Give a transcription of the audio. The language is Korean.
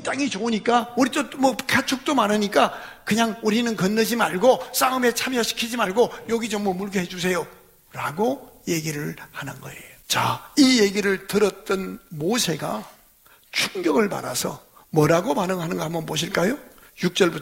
땅이 좋으니까 우리 또 뭐 가축도 많으니까 그냥 우리는 건너지 말고 싸움에 참여시키지 말고 여기 좀 머물게 해주세요 라고 얘기를 하는 거예요. 자, 이 얘기를 들었던 모세가 충격을 받아서 뭐라고 반응하는가 한번 보실까요? 6절부터